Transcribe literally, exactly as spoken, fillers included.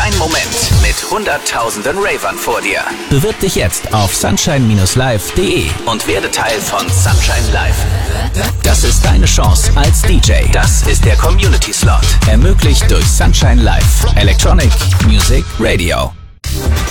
Dein Moment mit Hunderttausenden Ravern vor dir. Bewirb dich jetzt auf sunshine live punkt de und werde Teil von Sunshine Live. Das ist deine Chance als D J. Das ist der Community Slot. Ermöglicht durch Sunshine Live. Electronic Music Radio.